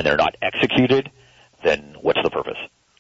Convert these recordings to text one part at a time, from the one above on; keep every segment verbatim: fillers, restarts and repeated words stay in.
and they're not executed, then what's the purpose?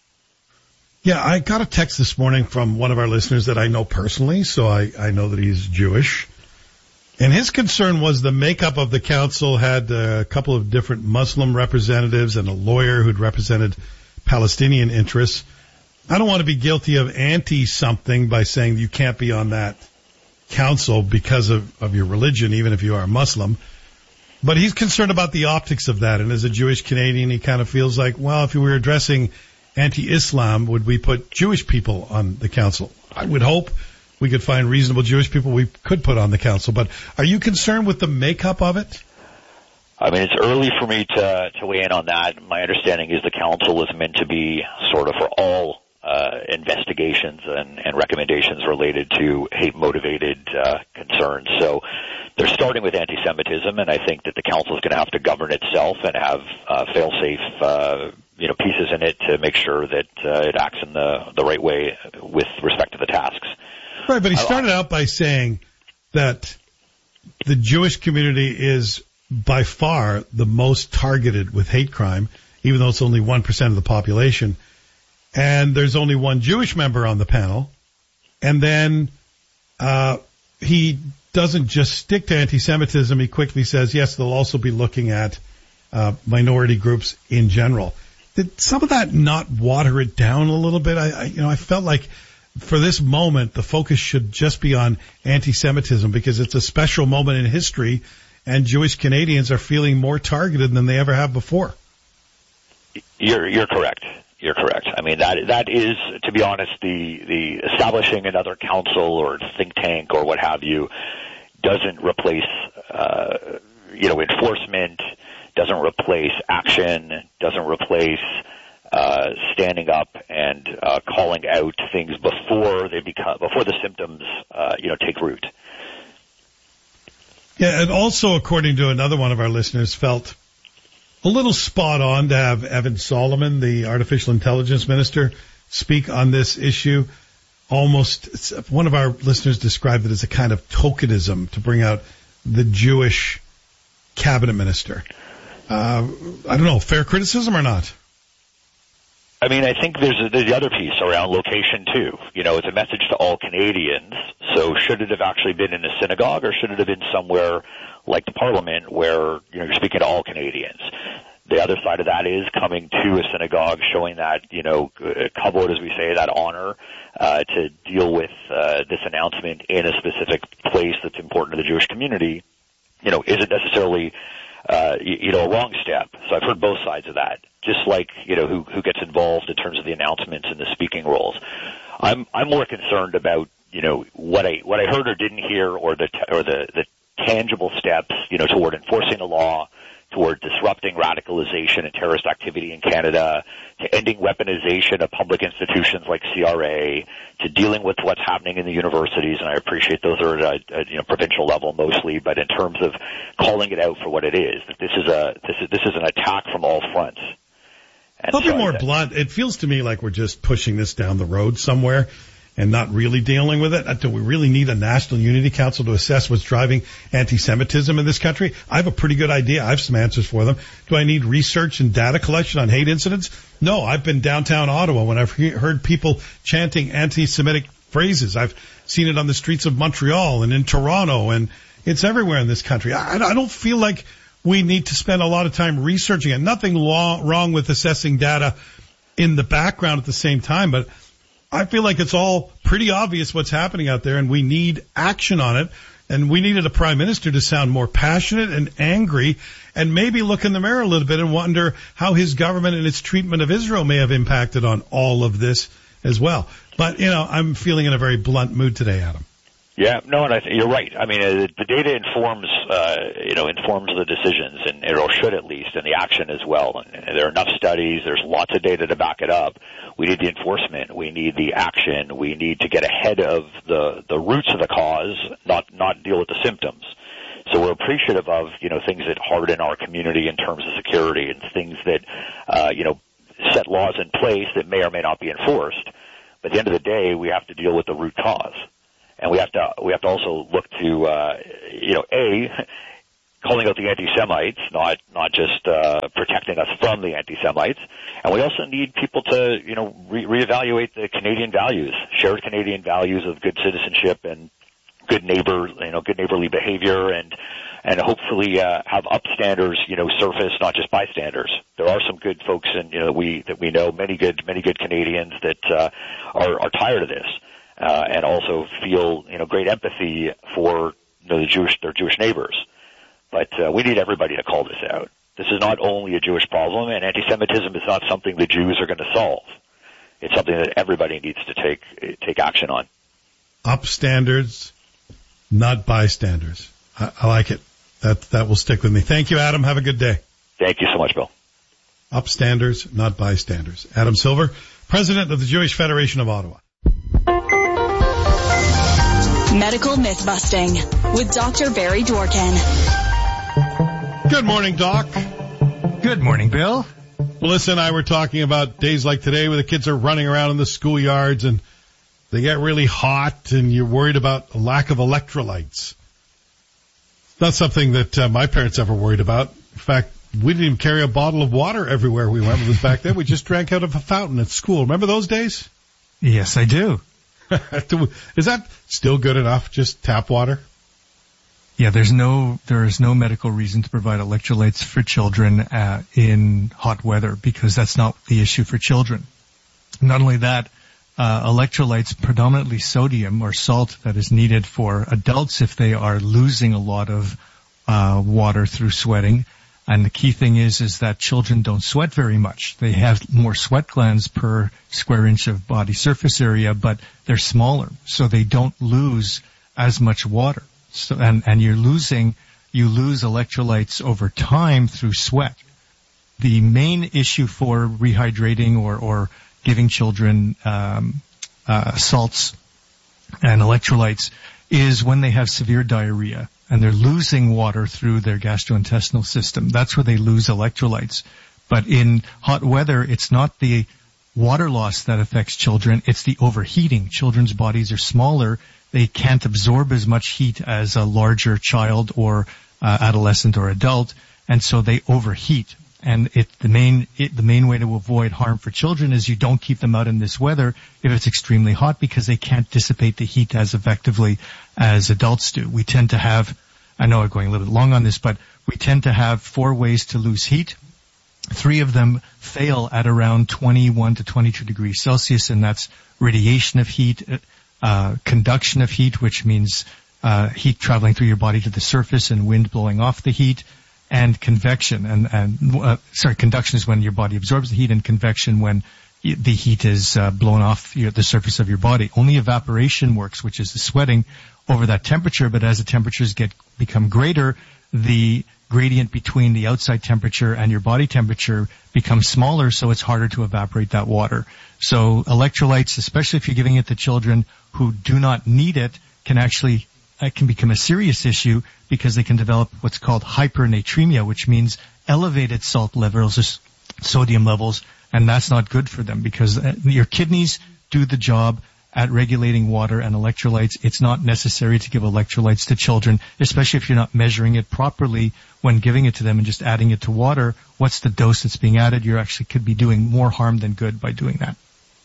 Yeah, I got a text this morning from one of our listeners that I know personally, so I, I know that he's Jewish. And his concern was the makeup of the council had a couple of different Muslim representatives and a lawyer who'd represented Palestinian interests. I don't want to be guilty of anti-something by saying you can't be on that council because of, of your religion, even if you are a Muslim. But he's concerned about the optics of that. And as a Jewish Canadian, he kind of feels like, well, if we were addressing anti-Islam, would we put Jewish people on the council? I would hope we could find reasonable Jewish people we could put on the council. But are you concerned with the makeup of it? I mean, it's early for me to, to weigh in on that. My understanding is the council is meant to be sort of for all uh, investigations and, and recommendations related to hate-motivated uh, concerns. So they're starting with anti-Semitism, and I think that the council is going to have to govern itself and have uh, fail-safe uh, you know, pieces in it to make sure that uh, it acts in the, the right way with respect to the tasks. Right, but he started out by saying that the Jewish community is by far the most targeted with hate crime, even though it's only one percent of the population. And there's only one Jewish member on the panel. And then uh he doesn't just stick to anti-Semitism. He quickly says, yes, they'll also be looking at uh minority groups in general. Did some of that not water it down a little bit? I, I you know, I felt like for this moment, the focus should just be on anti-Semitism because it's a special moment in history and Jewish Canadians are feeling more targeted than they ever have before. You're, you're correct. You're correct. I mean, that, that is, to be honest, the, the establishing another council or think tank or what have you doesn't replace, uh, you know, enforcement, doesn't replace action, doesn't replace Uh, standing up and uh, calling out things before they become before the symptoms, uh, you know, take root. Yeah, and also, according to another one of our listeners, felt a little spot on to have Evan Solomon, the artificial intelligence minister, speak on this issue. Almost, one of our listeners described it as a kind of tokenism to bring out the Jewish cabinet minister. Uh, I don't know, fair criticism or not? I mean, I think there's, a, there's the other piece around location, too. You know, it's a message to all Canadians. So should it have actually been in a synagogue or should it have been somewhere like the Parliament where, you know, you're speaking to all Canadians? The other side of that is coming to a synagogue, showing that, you know, kavod, as we say, that honor, uh, to deal with uh, this announcement in a specific place that's important to the Jewish community, you know, isn't necessarily Uh, you, you know, a wrong step. So I've heard both sides of that. Just like, you know, who, who gets involved in terms of the announcements and the speaking roles. I'm, I'm more concerned about, you know, what I, what I heard or didn't hear or the, or the, the tangible steps, you know, toward enforcing the law, toward disrupting radicalization and terrorist activity in Canada, to ending weaponization of public institutions like C R A, to dealing with what's happening in the universities, and I appreciate those are at a, you know, provincial level mostly, but in terms of calling it out for what it is, that this is a this is this is an attack from all fronts. And I'll so be more that, blunt. It feels to me like we're just pushing this down the road somewhere and not really dealing with it. Do we really need a National Unity Council to assess what's driving anti-Semitism in this country? I have a pretty good idea. I have some answers for them. Do I need research and data collection on hate incidents? No, I've been downtown Ottawa when I've he- heard people chanting anti-Semitic phrases. I've seen it on the streets of Montreal and in Toronto, and it's everywhere in this country. I, I don't feel like we need to spend a lot of time researching it. Nothing lo- wrong with assessing data in the background at the same time, but I feel like it's all pretty obvious what's happening out there, and we need action on it. And we needed a prime minister to sound more passionate and angry and maybe look in the mirror a little bit and wonder how his government and its treatment of Israel may have impacted on all of this as well. But, you know, I'm feeling in a very blunt mood today, Adam. Yeah, no, and I th- you're right. I mean, uh, the data informs, uh, you know, informs the decisions, and or should at least, and the action as well. And, and there are enough studies. There's lots of data to back it up. We need the enforcement. We need the action. We need to get ahead of the the roots of the cause, not not deal with the symptoms. So we're appreciative of, you know, things that harden our community in terms of security and things that, uh, you know, set laws in place that may or may not be enforced. But at the end of the day, we have to deal with the root cause. And we have to we have to also look to uh, you know a calling out the anti-Semites, not not just uh, protecting us from the anti-Semites. And we also need people to, you know, re- reevaluate the Canadian values, shared Canadian values of good citizenship and good neighbor, you know, good neighborly behavior, and and hopefully uh, have upstanders, you know, surface, not just bystanders. There are some good folks, and you know, we that we know many good many good Canadians that uh, are are tired of this, uh, and also feel, you know, great empathy for, you know, the Jewish their Jewish neighbors. But uh, we need everybody to call this out. This is not only a Jewish problem, and anti-Semitism is not something the Jews are going to solve. It's something that everybody needs to take take action on. Upstanders, not bystanders. I, I like it. That that will stick with me. Thank you, Adam. Have a good day. Thank you so much, Bill. Upstanders, not bystanders. Adam Silver, president of the Jewish Federation of Ottawa. Medical myth busting with Doctor Barry Dworkin. Good morning, Doc. Good morning, Bill. Melissa and I were talking about days like today where the kids are running around in the schoolyards and they get really hot and you're worried about a lack of electrolytes. It's not something that uh, my parents ever worried about. In fact, we didn't even carry a bottle of water everywhere we went. It was back then. We just drank out of a fountain at school. Remember those days? Yes, I do. Is that still good enough? Just tap water? Yeah, there's no, there is no medical reason to provide electrolytes for children uh, in hot weather, because that's not the issue for children. Not only that, uh, electrolytes, predominantly sodium or salt, that is needed for adults if they are losing a lot of uh, water through sweating. And the key thing is, is that children don't sweat very much. They have more sweat glands per square inch of body surface area, but they're smaller, so they don't lose as much water. So, and, and you're losing, you lose electrolytes over time through sweat. The main issue for rehydrating or, or giving children um, uh, salts and electrolytes is when they have severe diarrhea and they're losing water through their gastrointestinal system. That's where they lose electrolytes. But in hot weather, it's not the water loss that affects children, it's the overheating. Children's bodies are smaller. They can't absorb as much heat as a larger child or uh, adolescent or adult, and so they overheat. And it, the main it, the main way to avoid harm for children is you don't keep them out in this weather if it's extremely hot, because they can't dissipate the heat as effectively as adults do. We tend to have, I know I'm going a little bit long on this, but we tend to have four ways to lose heat. Three of them fail at around twenty-one to twenty-two degrees Celsius, and that's radiation of heat, uh, conduction of heat, which means uh, heat traveling through your body to the surface and wind blowing off the heat, and convection. And, and uh, sorry, conduction is when your body absorbs the heat, and convection when the heat is uh, blown off your, the surface of your body. Only evaporation works, which is the sweating over that temperature, but as the temperatures get become greater, the gradient between the outside temperature and your body temperature becomes smaller, so it's harder to evaporate that water. So electrolytes, especially if you're giving it to children who do not need it, can actually it can become a serious issue, because they can develop what's called hypernatremia, which means elevated salt levels or sodium levels, and that's not good for them, because your kidneys do the job at regulating water and electrolytes. It's not necessary to give electrolytes to children, especially if you're not measuring it properly when giving it to them and just adding it to water. What's the dose that's being added? You actually could be doing more harm than good by doing that.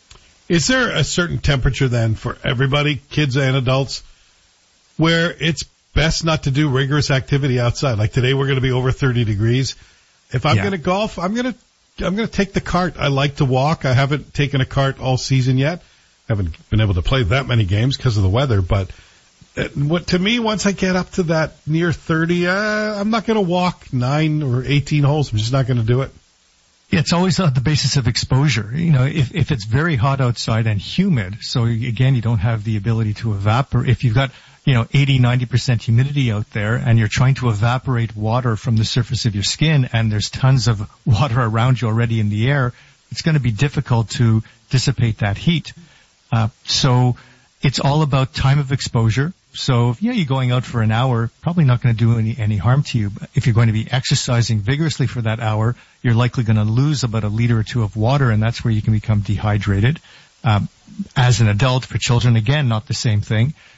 Is there a certain temperature then for everybody, kids and adults, where it's best not to do rigorous activity outside? Like today we're going to be over thirty degrees. If I'm yeah. going to golf, I'm going to I'm going to take the cart. I like to walk. I haven't taken a cart all season yet. Haven't been able to play that many games because of the weather, but uh, what to me, once I get up to that near thirty, uh, I'm not going to walk nine or eighteen holes. I'm just not going to do it. Yeah, it's always on the basis of exposure. You know, if if it's very hot outside and humid, so again, you don't have the ability to evaporate. If you've got, you know, eighty, ninety percent humidity out there and you're trying to evaporate water from the surface of your skin and there's tons of water around you already in the air, it's going to be difficult to dissipate that heat. Uh, so it's all about time of exposure. So if, you know, you're going out for an hour, probably not going to do any, any harm to you. But if you're going to be exercising vigorously for that hour, you're likely going to lose about a liter or two of water, and that's where you can become dehydrated. Um, as an adult, for children, again, not the same thing.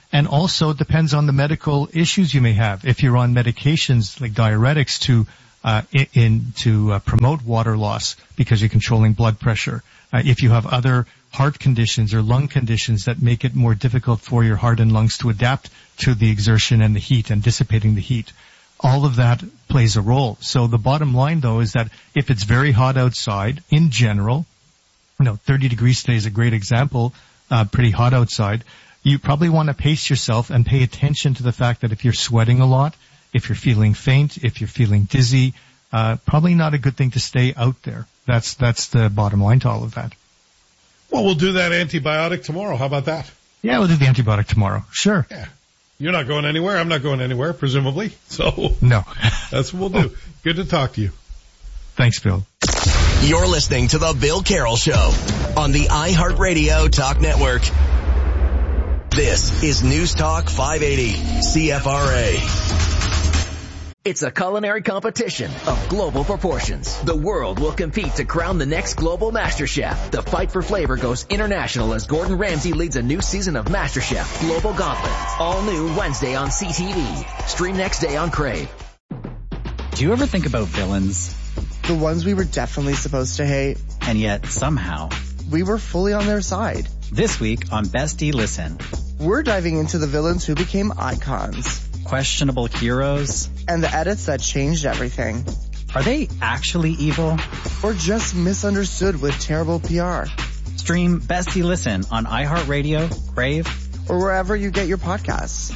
And also it depends on the medical issues you may have. If you're on medications like diuretics to uh, in, in to uh, promote water loss because you're controlling blood pressure, uh, if you have other heart conditions or lung conditions that make it more difficult for your heart and lungs to adapt to the exertion and the heat and dissipating the heat, all of that plays a role. So the bottom line, though, is that if it's very hot outside, in general, you know, thirty degrees today is a great example, uh, pretty hot outside, you probably want to pace yourself and pay attention to the fact that if you're sweating a lot, if you're feeling faint, if you're feeling dizzy, uh, probably not a good thing to stay out there. That's, that's the bottom line to all of that. Well, we'll do that antibiotic tomorrow. How about that? Yeah, we'll do the antibiotic tomorrow. Sure. Yeah. You're not going anywhere. I'm not going anywhere, presumably. So no, that's what we'll do. Good to talk to you. Thanks, Bill. You're listening to The Bill Carroll Show on the iHeartRadio Talk Network. This is News Talk five eighty C F R A. It's a culinary competition of global proportions. The world will compete to crown the next global MasterChef. The fight for flavor goes international as Gordon Ramsay leads a new season of MasterChef Global Gauntlet. All new Wednesday on C T V. Stream next day on Crave. Do you ever think about villains? The ones we were definitely supposed to hate. And yet, somehow, we were fully on their side. This week on Bestie Listen, we're diving into the villains who became icons. Questionable heroes. And the edits that changed everything. Are they actually evil? Or just misunderstood with terrible P R? Stream Bestie Listen on iHeartRadio, Crave, or wherever you get your podcasts.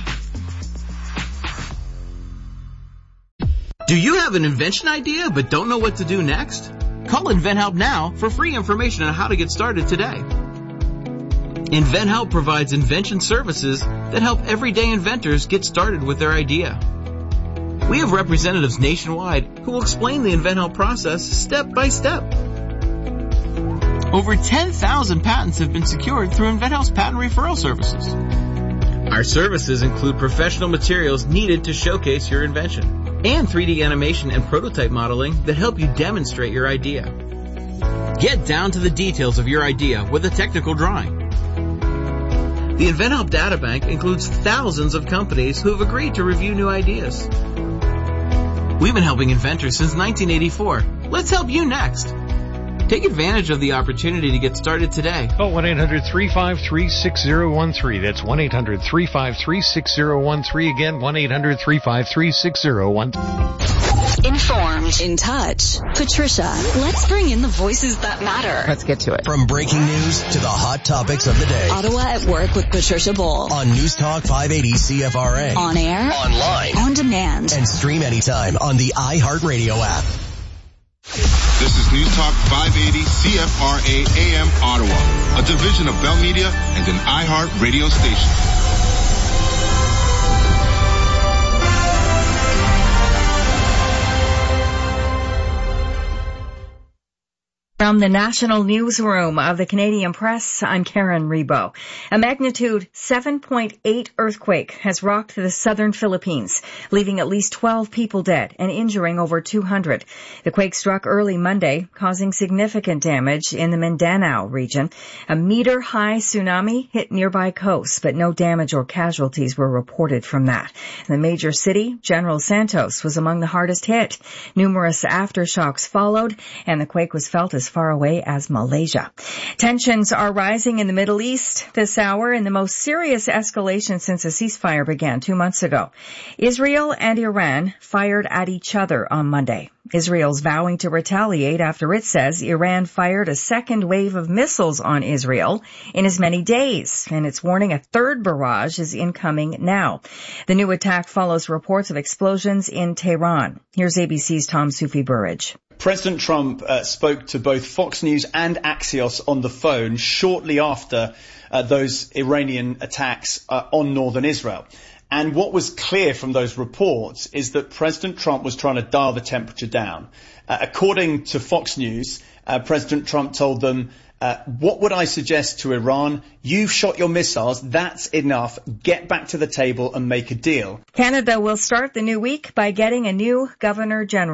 Do you have an invention idea but don't know what to do next? Call InventHelp now for free information on how to get started today. InventHelp provides invention services that help everyday inventors get started with their idea. We have representatives nationwide who will explain the InventHelp process step by step. Over ten thousand patents have been secured through InventHelp's patent referral services. Our services include professional materials needed to showcase your invention and three D animation and prototype modeling that help you demonstrate your idea. Get down to the details of your idea with a technical drawing. The InventHelp Databank includes thousands of companies who have agreed to review new ideas. We've been helping inventors since nineteen eighty-four. Let's help you next. Take advantage of the opportunity to get started today. Call one eight hundred three five three six zero one three. That's one eight hundred three five three six zero one three. Again, one eight hundred three five three six zero one three. Informed, in touch. Patricia, let's bring in the voices that matter. Let's get to it. From breaking news to the hot topics of the day. Ottawa at Work with Patricia Bull. On News Talk five eighty C F R A. On air. Online. On demand. And stream anytime on the iHeartRadio app. This is News Talk five eighty C F R A A M Ottawa, a division of Bell Media and an iHeart radio station. From the National Newsroom of the Canadian Press, I'm Karen Rebo. A magnitude seven point eight earthquake has rocked the southern Philippines, leaving at least twelve people dead and injuring over two hundred. The quake struck early Monday, causing significant damage in the Mindanao region. A meter-high tsunami hit nearby coasts, but no damage or casualties were reported from that. The major city, General Santos, was among the hardest hit. Numerous aftershocks followed, and the quake was felt as far away as Malaysia. Tensions are rising in the Middle East this hour in the most serious escalation since a ceasefire began two months ago. Israel and Iran fired at each other on Monday. Israel's vowing to retaliate after it says Iran fired a second wave of missiles on Israel in as many days, and it's warning a third barrage is incoming now. The new attack follows reports of explosions in Tehran. Here's A B C's Tom Sufi Burridge. President Trump uh, spoke to both Fox News and Axios on the phone shortly after uh, those Iranian attacks uh, on northern Israel. And what was clear from those reports is that President Trump was trying to dial the temperature down. Uh, according to Fox News, uh, President Trump told them, uh, what would I suggest to Iran? You've shot your missiles. That's enough. Get back to the table and make a deal. Canada will start the new week by getting a new Governor General.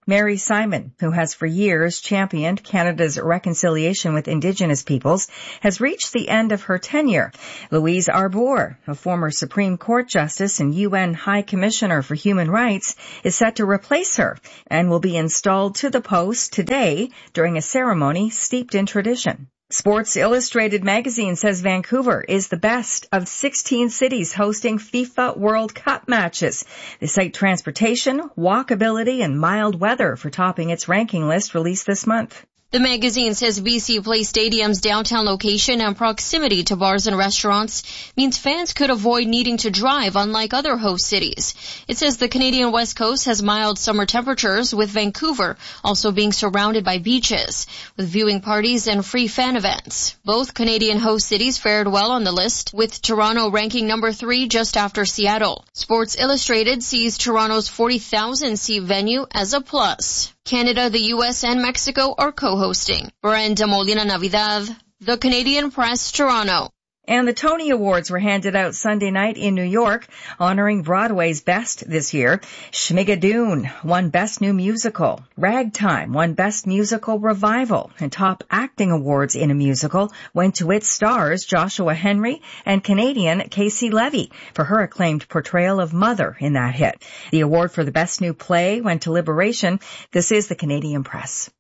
Mary Simon, who has for years championed Canada's reconciliation with Indigenous peoples, has reached the end of her tenure. Louise Arbour, a former Supreme Court Justice and U N High Commissioner for Human Rights, is set to replace her and will be installed to the post today during a ceremony steeped in tradition. Sports Illustrated magazine says Vancouver is the best of sixteen cities hosting FIFA World Cup matches. They cite transportation, walkability, and mild weather for topping its ranking list released this month. The magazine says B C Place Stadium's downtown location and proximity to bars and restaurants means fans could avoid needing to drive, unlike other host cities. It says the Canadian West Coast has mild summer temperatures, with Vancouver also being surrounded by beaches, with viewing parties and free fan events. Both Canadian host cities fared well on the list, with Toronto ranking number three just after Seattle. Sports Illustrated sees Toronto's forty thousand seat venue as a plus. Canada, the U S, and Mexico are co-hosting. Brenda Molina Navidad, The Canadian Press, Toronto. And the Tony Awards were handed out Sunday night in New York, honoring Broadway's best this year. Schmigadoon won Best New Musical. Ragtime won Best Musical Revival. And top acting awards in a musical went to its stars, Joshua Henry and Canadian Casey Levy, for her acclaimed portrayal of Mother in that hit. The award for the Best New Play went to Liberation. This is the Canadian Press.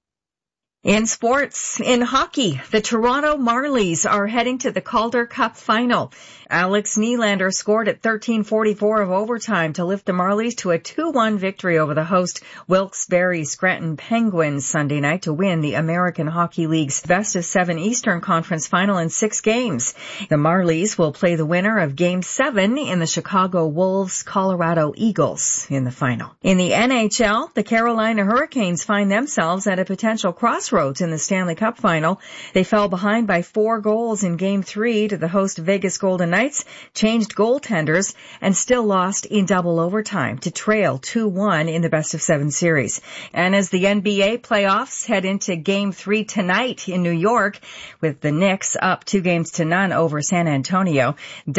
In sports, in hockey, the Toronto Marlies are heading to the Calder Cup final. Alex Nylander scored at thirteen forty-four of overtime to lift the Marlies to a two one victory over the host Wilkes-Barre Scranton Penguins Sunday night to win the American Hockey League's best of seven Eastern Conference final in six games. The Marlies will play the winner of Game seven in the Chicago Wolves-Colorado Eagles in the final. In the N H L, the Carolina Hurricanes find themselves at a potential crossroads in the Stanley Cup final. They fell behind by four goals in Game three to the host Vegas Golden Knights, changed goaltenders, and still lost in double overtime to trail two one in the best of seven series. And as the N B A playoffs head into Game three tonight in New York, with the Knicks up two games to none over San Antonio,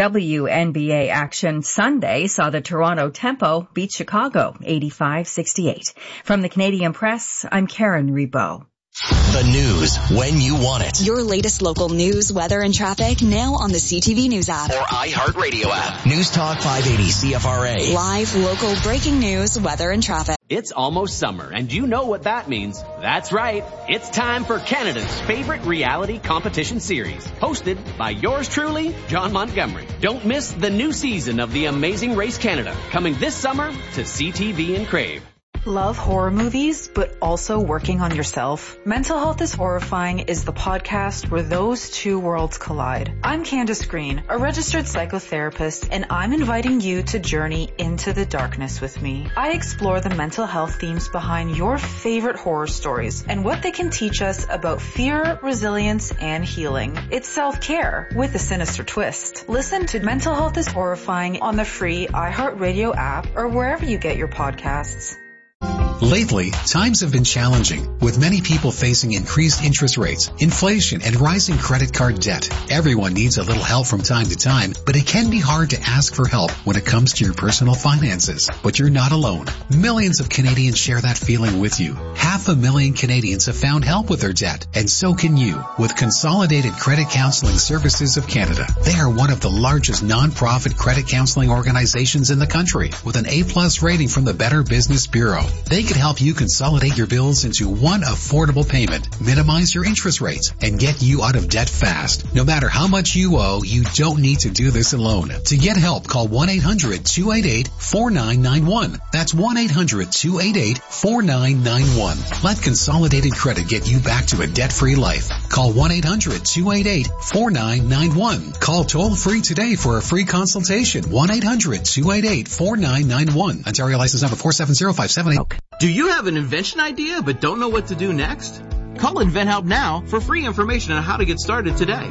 W N B A action Sunday saw the Toronto Tempo beat Chicago eighty-five sixty-eight. From the Canadian Press, I'm Karen Rebo. The news when you want it. Your latest local news, weather, and traffic now on the C T V News app. Or iHeartRadio app. News Talk five eighty C F R A. Live, local, breaking news, weather, and traffic. It's almost summer, and you know what that means. That's right. It's time for Canada's favorite reality competition series, hosted by yours truly, John Montgomery. Don't miss the new season of The Amazing Race Canada, coming this summer to C T V and Crave. Love horror movies, but also working on yourself? Mental Health is Horrifying is the podcast where those two worlds collide. I'm Candace Green, a registered psychotherapist, and I'm inviting you to journey into the darkness with me. I explore the mental health themes behind your favorite horror stories and what they can teach us about fear, resilience, and healing. It's self-care with a sinister twist. Listen to Mental Health is Horrifying on the free iHeartRadio app or wherever you get your podcasts. Lately, times have been challenging, with many people facing increased interest rates, inflation, and rising credit card debt. Everyone needs a little help from time to time, but it can be hard to ask for help when it comes to your personal finances. But you're not alone. Millions of Canadians share that feeling with you. Half a million Canadians have found help with their debt, and so can you with Consolidated Credit Counseling Services of Canada. They are one of the largest non-profit credit counseling organizations in the country, with an A-plus rating from the Better Business Bureau. They can help you consolidate your bills into one affordable payment, minimize your interest rates, and get you out of debt fast. No matter how much you owe, you don't need to do this alone. To get help, call one eight hundred two eight eight four nine nine one. That's one eight hundred two eight eight four nine nine one. Let Consolidated Credit get you back to a debt-free life. Call one eight hundred two eight eight four nine nine one. Call toll-free today for a free consultation. one eight hundred two eight eight four nine nine one. Ontario license number four seven zero five seven eight. Do you have an invention idea but don't know what to do next? Call InventHelp now for free information on how to get started today.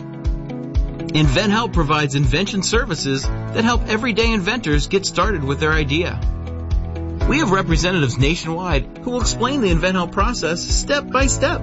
InventHelp provides invention services that help everyday inventors get started with their idea. We have representatives nationwide who will explain the InventHelp process step by step.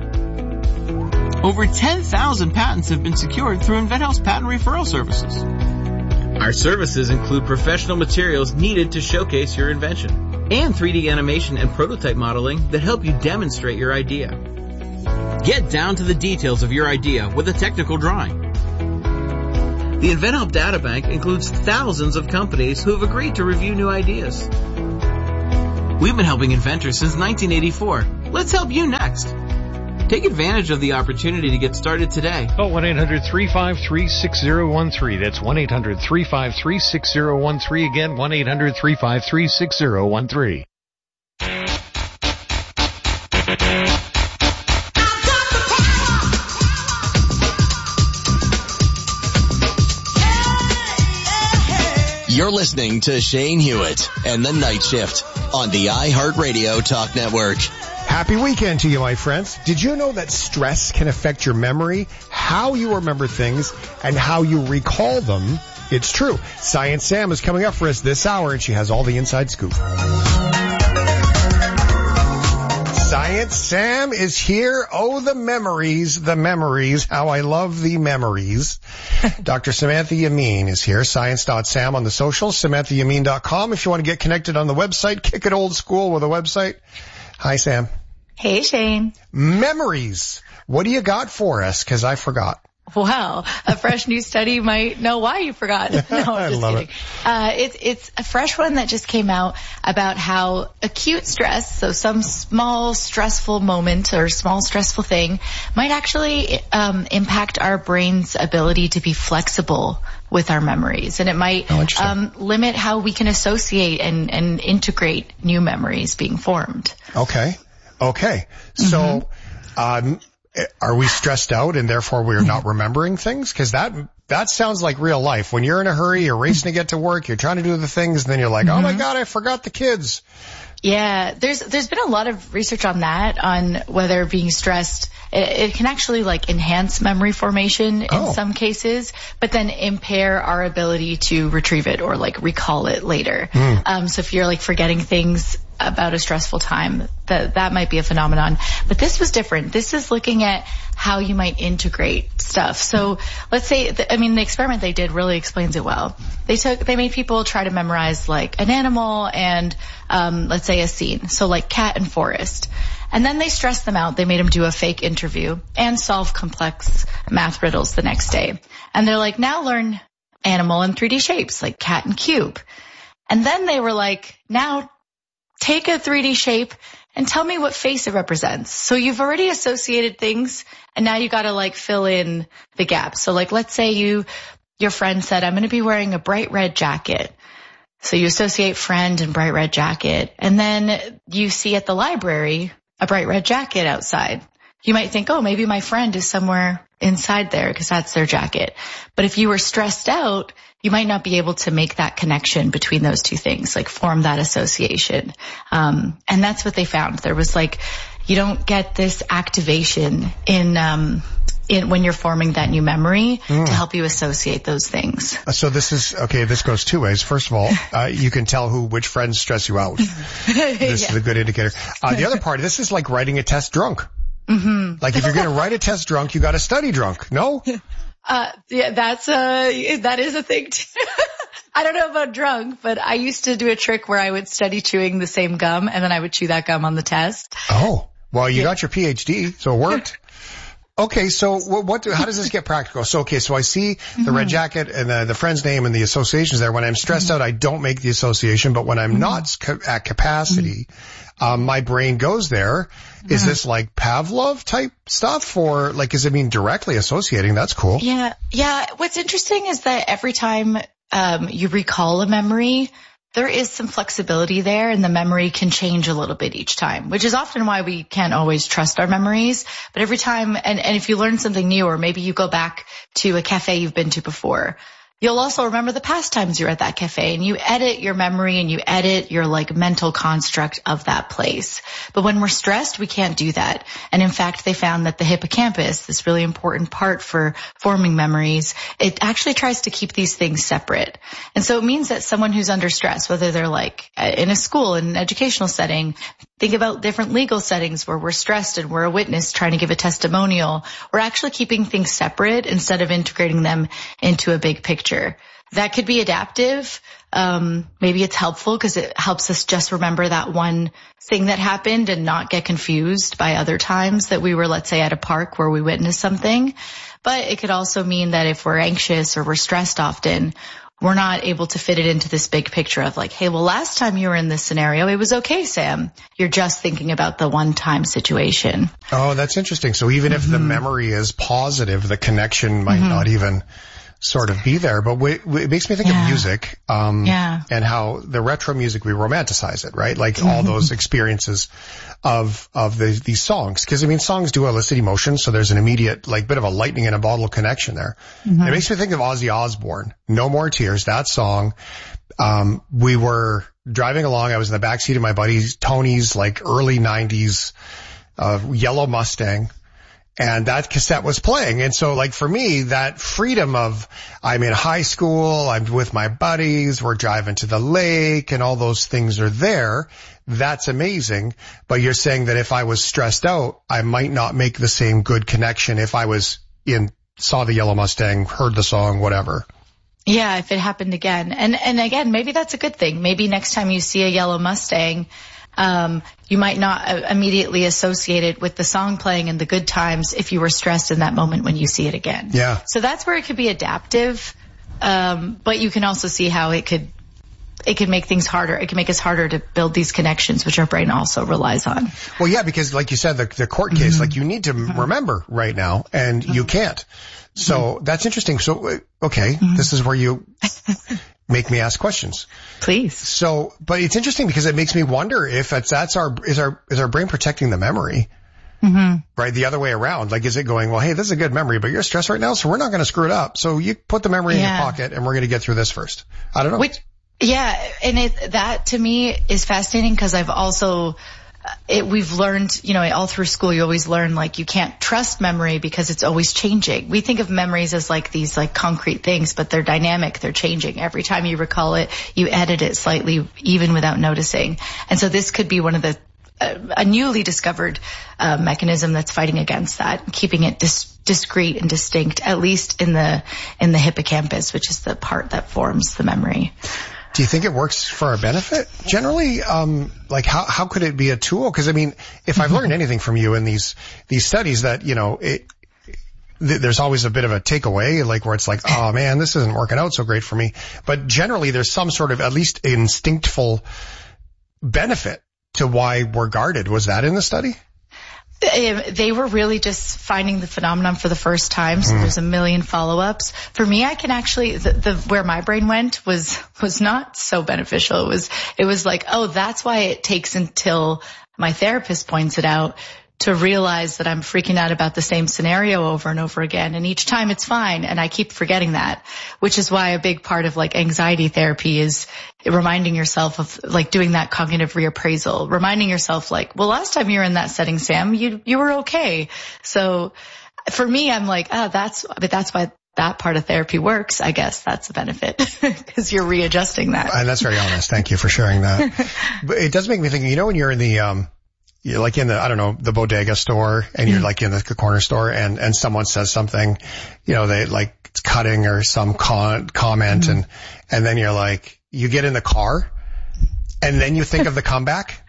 Over ten thousand patents have been secured through InventHelp's patent referral services. Our services include professional materials needed to showcase your invention. and three D animation and prototype modeling that help you demonstrate your idea. Get down to the details of your idea with a technical drawing. The InventHelp Databank includes thousands of companies who have agreed to review new ideas. We've been helping inventors since nineteen eighty-four. Let's help you next. Take advantage of the opportunity to get started today. Call one eight hundred three five three six zero one three. That's one eight hundred three five three six zero one three. Again, one eight hundred three five three six zero one three. You're listening to Shane Hewitt and the Night Shift on the iHeartRadio Talk Network. Happy weekend to you, my friends. Did you know that stress can affect your memory, how you remember things, and how you recall them? It's true. Science Sam is coming up for us this hour, and she has all the inside scoop. Science Sam is here. Oh, the memories, the memories. How I love the memories. Doctor Samantha Yamin is here. Science dot sam on the socials. Samantha Yamin dot com if you want to get connected on the website. Kick it old school with a website. Hi, Sam. Hey, Shane. Memories. What do you got for us? Because I forgot. Wow. A fresh new study might know why you forgot. No, I'm I just love kidding. it. Uh, it's, it's a fresh one that just came out about how acute stress, so some small stressful moment or small stressful thing, might actually um, impact our brain's ability to be flexible with our memories. And it might oh, um, limit how we can associate and, and integrate new memories being formed. Okay. Okay. So, mm-hmm. um, are we stressed out and therefore we're not remembering things? Because that that sounds like real life. When you're in a hurry, you're racing to get to work, you're trying to do the things, and then you're like, mm-hmm. oh my God, I forgot the kids. Yeah, there's there's been a lot of research on that, on whether being stressed, it, it can actually like enhance memory formation in oh. some cases, but then impair our ability to retrieve it or like recall it later. Mm. Um, so if you're like forgetting things about a stressful time, that that might be a phenomenon. But this was different. This is looking at how you might integrate stuff. So let's say, th- I mean, the experiment they did really explains it well. They took, they made people try to memorize like an animal and, um, let's say a scene. So like cat and forest. And then they stressed them out. They made them do a fake interview and solve complex math riddles the next day. And they're like, now learn animal in three D shapes, like cat and cube. And then they were like, now take a three D shape and tell me what face it represents. So you've already associated things and now you got to like fill in the gaps. So like, let's say you, your friend said, I'm going to be wearing a bright red jacket. So you associate friend and bright red jacket. And then you see at the library a bright red jacket outside. You might think, oh, maybe my friend is somewhere inside there because that's their jacket. But if you were stressed out, you might not be able to make that connection between those two things, like form that association. Um, and that's what they found. There was like, you don't get this activation in, um, in when you're forming that new memory mm. to help you associate those things. So this is, okay, this goes two ways. First of all, uh, you can tell who, which friends stress you out. This yeah. is a good indicator. Uh, the other part, this is like writing a test drunk. Mm-hmm. Like if you're going to write a test drunk, you got to study drunk. No? Uh, yeah, that's uh that is a thing too. I don't know about drunk, but I used to do a trick where I would study chewing the same gum and then I would chew that gum on the test. Oh, well, you yeah. got your P H D, so it worked. Okay, so what, what, how does this get practical? So, okay, so I see the mm-hmm. red jacket and the, the friend's name and the associations there. When I'm stressed mm-hmm. out, I don't make the association, but when I'm mm-hmm. not ca- at capacity, mm-hmm. um, my brain goes there. Mm-hmm. Is this like Pavlov type stuff or like, does it mean directly associating? That's cool. Yeah. Yeah. What's interesting is that every time, um, you recall a memory, there is some flexibility there and the memory can change a little bit each time, which is often why we can't always trust our memories. But every time, and, and if you learn something new or maybe you go back to a cafe you've been to before, you'll also remember the past times you're at that cafe and you edit your memory and you edit your like mental construct of that place. But when we're stressed, we can't do that. And in fact, they found that the hippocampus, this really important part for forming memories, it actually tries to keep these things separate. And so it means that someone who's under stress, whether they're like in a school, in an educational setting, Think about different legal settings where we're stressed and we're a witness trying to give a testimonial. We're actually keeping things separate instead of integrating them into a big picture. That could be adaptive. Um, maybe it's helpful because it helps us just remember that one thing that happened and not get confused by other times that we were, let's say, at a park where we witnessed something. But it could also mean that if we're anxious or we're stressed often, we're not able to fit it into this big picture of like, hey, well, last time you were in this scenario, it was okay, Sam. You're just thinking about the one-time situation. Oh, that's interesting. So even mm-hmm. if the memory is positive, the connection might mm-hmm. not even sort of be there. But we, we, it makes me think yeah. of music um, yeah. and how the retro music, we romanticize it, right? Like mm-hmm. all those experiences of of the, these songs. Because, I mean, songs do elicit emotion, so there's an immediate, like, bit of a lightning in a bottle connection there. Mm-hmm. It makes me think of Ozzy Osbourne, No More Tears, that song. Um, we were driving along. I was in the backseat of my buddy Tony's, like, early nineties uh, yellow Mustang. And that cassette was playing. And so, like, for me, that freedom of, I'm in high school, I'm with my buddies, we're driving to the lake, and all those things are there. That's amazing. But you're saying that if I was stressed out, I might not make the same good connection if I was in, saw the yellow Mustang, heard the song, whatever. Yeah, if it happened again. And, and again, maybe that's a good thing. Maybe next time you see a yellow Mustang, Um, you might not uh, immediately associate it with the song playing in the good times if you were stressed in that moment when you see it again. Yeah. So that's where it could be adaptive. Um, but you can also see how it could, it could make things harder. It can make us harder to build these connections, which our brain also relies on. Well, yeah, because like you said, the, the court case, mm-hmm. like you need to mm-hmm. remember right now and mm-hmm. you can't. So mm-hmm. that's interesting. So, okay, mm-hmm. this is where you make me ask questions. Please. So, but it's interesting because it makes me wonder if it's, that's our, is our, is our brain protecting the memory? Mm-hmm. Right? The other way around. Like, is it going, well, hey, this is a good memory, but you're stressed right now, so we're not going to screw it up. So you put the memory yeah. in your pocket and we're going to get through this first. I don't know. Which, yeah. And it, that to me is fascinating because I've also, It, we've learned, you know, all through school, you always learn, like, you can't trust memory because it's always changing. We think of memories as like these like concrete things, but they're dynamic. They're changing. Every time you recall it, you edit it slightly, even without noticing. And so this could be one of the, uh, a newly discovered uh, mechanism that's fighting against that, keeping it dis- discrete and distinct, at least in the, in the hippocampus, which is the part that forms the memory. Do you think it works for our benefit generally? Um, like how, how could it be a tool? Cause I mean, if I've learned anything from you in these, these studies that, you know, it, th- there's always a bit of a takeaway, like where it's like, oh man, this isn't working out so great for me. But generally there's some sort of at least instinctful benefit to why we're guarded. Was that in the study? They were really just finding the phenomenon for the first time, so mm. there's a million follow-ups. For me, I can actually, the, the where my brain went was was not so beneficial. It was it was like, oh, that's why it takes until my therapist points it out to realize that I'm freaking out about the same scenario over and over again. And each time it's fine, and I keep forgetting that, which is why a big part of like anxiety therapy is reminding yourself of like doing that cognitive reappraisal, reminding yourself like, well, last time you were in that setting, Sam, you, you were okay. So for me, I'm like, oh, that's, but that's why that part of therapy works. I guess that's the benefit because you're readjusting that. And that's very honest. Thank you for sharing that. But it does make me think, you know, when you're in the, um, you're like in the, I don't know, the bodega store and you're like in the corner store and, and someone says something, you know, they like it's cutting or some con- comment mm-hmm. and, and then you're like, you get in the car and then you think of the comeback,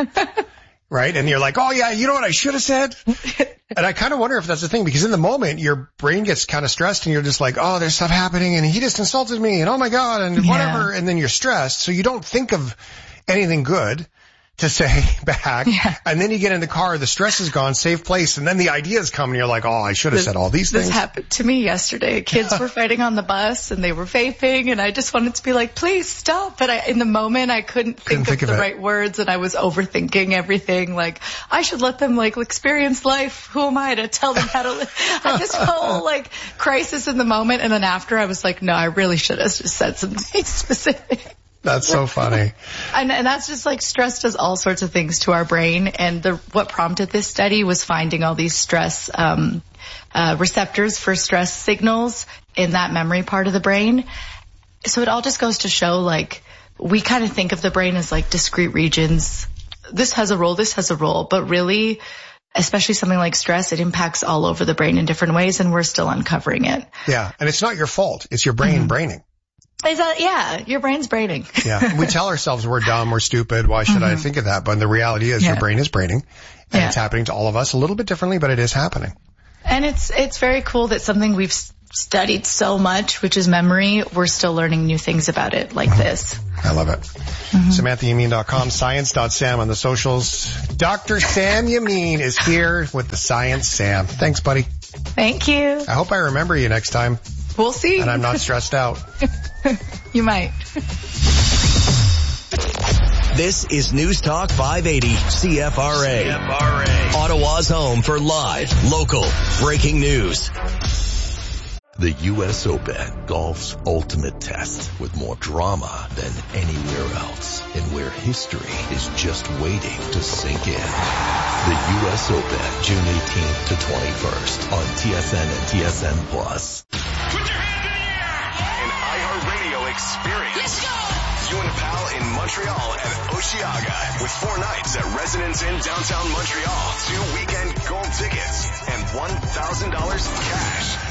right? And you're like, oh yeah, you know what I should have said? And I kind of wonder if that's the thing because in the moment your brain gets kind of stressed and you're just like, oh, there's stuff happening and he just insulted me and oh my God and whatever. Yeah. And then you're stressed. So you don't think of anything good to say back. Yeah. And then you get in the car, the stress is gone, safe place, and then the ideas come and you're like, oh, I should have this, said all these this things. This happened to me yesterday. Kids were fighting on the bus and they were vaping and I just wanted to be like, please stop. But I, in the moment I couldn't think, couldn't think of, of the it. right words and I was overthinking everything. Like, I should let them like experience life. Who am I to tell them how to live? I had this whole like crisis in the moment. And then after I was like, no, I really should have just said something specific. That's so funny. And, and that's just like stress does all sorts of things to our brain. And the, what prompted this study was finding all these stress, um, uh, receptors for stress signals in that memory part of the brain. So it all just goes to show like we kind of think of the brain as like discrete regions this has a role, this has a role, but really, especially something like stress, it impacts all over the brain in different ways, and we're still uncovering it. Yeah, and it's not your fault. It's your brain mm-hmm. braining. Is that, yeah, your brain's braining. Yeah, we tell ourselves we're dumb, we're stupid, why should mm-hmm. I think of that? But the reality is yeah. your brain is braining, and yeah. it's happening to all of us a little bit differently, but it is happening. And it's it's very cool that something we've studied so much, which is memory, we're still learning new things about it like mm-hmm. this. I love it. Mm-hmm. Samantha Yameen dot com, science dot sam on the socials. Doctor Sam Yameen is here with the Science Sam. Thanks, buddy. Thank you. I hope I remember you next time. We'll see. And I'm not stressed out. You might. This is News Talk five eighty C F R A. C F R A. Ottawa's home for live, local, breaking news. The U S Open, golf's ultimate test, with more drama than anywhere else, and where history is just waiting to sink in. The U S Open, June eighteenth to twenty-first on T S N and T S N Plus. Put your hands in the air! An iHeartRadio experience. Let's go! You and a pal in Montreal at Osheaga, with four nights at Residence Inn downtown Montreal, two weekend gold tickets, and one thousand dollars cash.